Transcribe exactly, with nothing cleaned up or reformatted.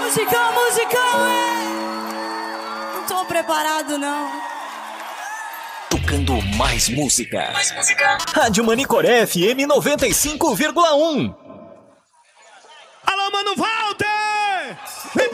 Musicão, musicão, é. Não tô preparado, não. Tocando mais música. Mais música. Rádio Manicoré F M noventa e cinco vírgula um. Alô, Mano Walter!